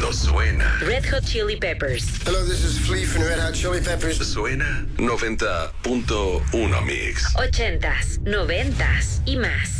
Esto suena. Red Hot Chili Peppers. Hello, this is Flea from Red Hot Chili Peppers. Suena 90.1 Mix. 80s, 90s y más.